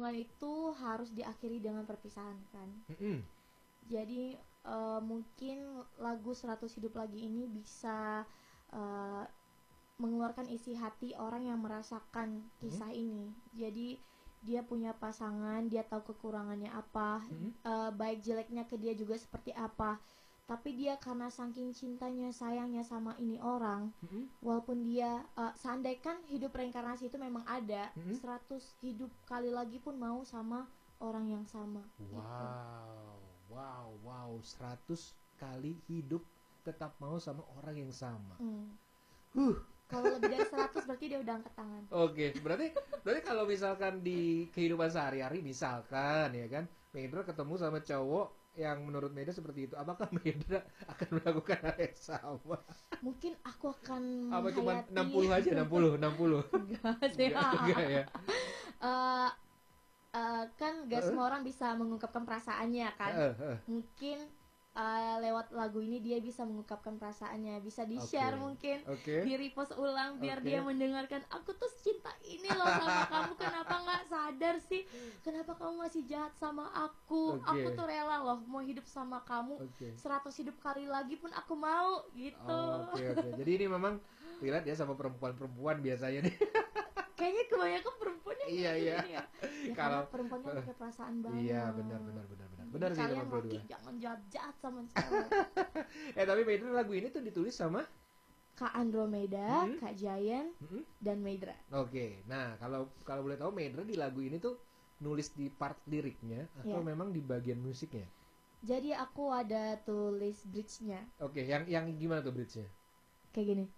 hubungan itu harus diakhiri dengan perpisahan kan. Jadi mungkin lagu 100 Hidup Lagi ini bisa mengeluarkan isi hati orang yang merasakan kisah ini. Jadi dia punya pasangan, dia tahu kekurangannya apa, baik jeleknya ke dia juga seperti apa. Tapi dia karena saking cintanya, sayangnya sama ini orang, walaupun dia seandainya hidup reinkarnasi itu memang ada, 100 hidup kali lagi pun mau sama orang yang sama. Wow, 100 kali hidup tetap mau sama orang yang sama. Kalau lebih dari 100 berarti dia udah angkat tangan. Oke, berarti kalau misalkan di kehidupan sehari-hari misalkan ya kan, Medra ketemu sama cowok yang menurut Medra seperti itu, apakah Medra akan melakukan hal yang sama? Mungkin aku akan apa cuma menghayati 60 enggak sih. Enggak ya. Kan gak semua orang bisa mengungkapkan perasaannya kan. Mungkin lewat lagu ini dia bisa mengungkapkan perasaannya, bisa di-share mungkin, di-repost ulang biar dia mendengarkan, aku tuh cinta ini loh sama kamu, kenapa gak sadar sih, kenapa kamu masih jahat sama aku tuh rela loh mau hidup sama kamu 100 hidup kali lagi pun aku mau gitu. Jadi ini memang relate ya sama perempuan-perempuan biasanya nih. Kayaknya kebanyakan perempuannya iya. Ya, kalau perempuan kan pakai perasaan banget. Iya, benar sih kalian laki jangan jahat sama cewek. Tapi Medra lagu ini tuh ditulis sama Kak Andromeda, Kak Giant, dan Medra. Nah kalau boleh tahu Medra di lagu ini tuh nulis di part liriknya atau memang di bagian musiknya? Jadi aku ada tulis bridge-nya. Yang gimana tuh bridge-nya? Kayak gini.